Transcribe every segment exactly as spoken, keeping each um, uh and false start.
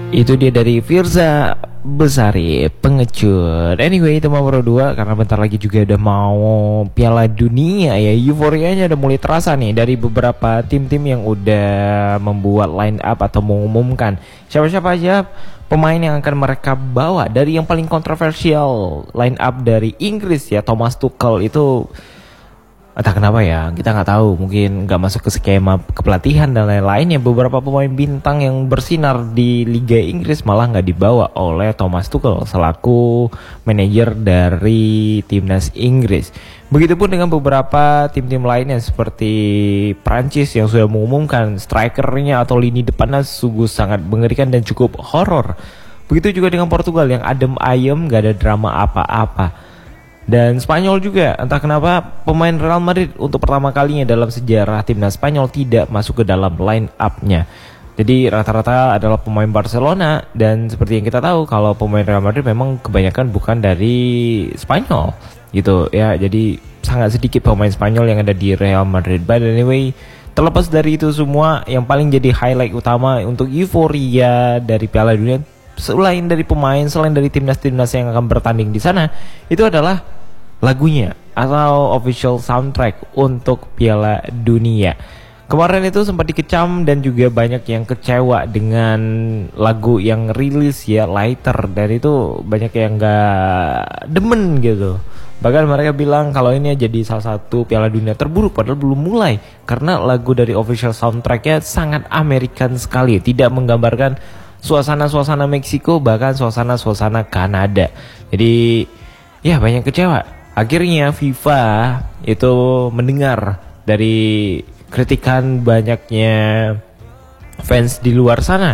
Itu dia dari Firza Besari, pengecut. Anyway, itu nomor dua karena bentar lagi juga udah mau Piala Dunia ya. Euforianya udah mulai terasa nih dari beberapa tim-tim yang udah membuat line up atau mengumumkan siapa-siapa aja pemain yang akan mereka bawa. Dari yang paling kontroversial line up dari Inggris ya, Thomas Tuchel itu entah kenapa ya, kita nggak tahu, mungkin nggak masuk ke skema kepelatihan dan lain-lain ya. Beberapa pemain bintang yang bersinar di Liga Inggris malah nggak dibawa oleh Thomas Tuchel selaku manajer dari timnas Inggris. Begitupun dengan beberapa tim-tim lainnya seperti Prancis yang sudah mengumumkan strikernya atau lini depannya sungguh sangat mengerikan dan cukup horor. Begitu juga dengan Portugal yang adem ayem, nggak ada drama apa-apa. Dan Spanyol juga, entah kenapa pemain Real Madrid untuk pertama kalinya dalam sejarah timnas Spanyol tidak masuk ke dalam line up-nya. Jadi rata-rata adalah pemain Barcelona, dan seperti yang kita tahu kalau pemain Real Madrid memang kebanyakan bukan dari Spanyol gitu ya. Jadi sangat sedikit pemain Spanyol yang ada di Real Madrid. But anyway, terlepas dari itu semua, yang paling jadi highlight utama untuk euforia dari Piala Dunia selain dari pemain, selain dari timnas-timnas yang akan bertanding di sana, itu adalah lagunya atau official soundtrack untuk Piala Dunia. Kemarin itu sempat dikecam dan juga banyak yang kecewa dengan lagu yang rilis ya, Lighter, dan itu banyak yang gak demen gitu. Bahkan mereka bilang kalau ini jadi salah satu Piala Dunia terburuk padahal belum mulai, karena lagu dari official soundtracknya sangat American sekali, tidak menggambarkan suasana-suasana Meksiko, bahkan suasana-suasana Kanada. Jadi ya banyak kecewa. Akhirnya FIFA itu mendengar dari kritikan banyaknya fans di luar sana.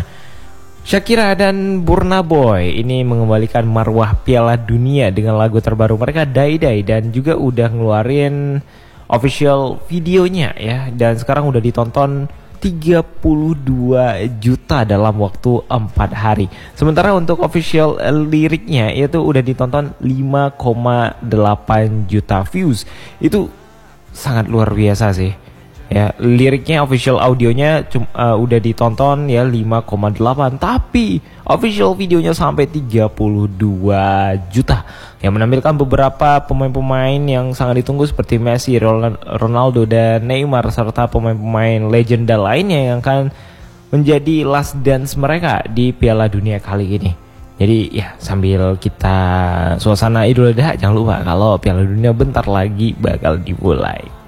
Shakira dan Burna Boy ini mengembalikan marwah Piala Dunia dengan lagu terbaru mereka, Die Die, dan juga udah ngeluarin official videonya ya, dan sekarang udah ditonton tiga puluh dua juta dalam waktu empat hari. Sementara untuk official liriknya itu udah ditonton lima koma delapan juta views. Itu sangat luar biasa sih. Ya, liriknya official audionya cum, uh, udah ditonton ya lima koma delapan, tapi official videonya sampai tiga puluh dua juta yang menampilkan beberapa pemain-pemain yang sangat ditunggu seperti Messi, Ronaldo dan Neymar serta pemain-pemain legenda lainnya yang akan menjadi last dance mereka di Piala Dunia kali ini. Jadi ya, sambil kita suasana Idul Adha, jangan lupa kalau Piala Dunia bentar lagi bakal dimulai.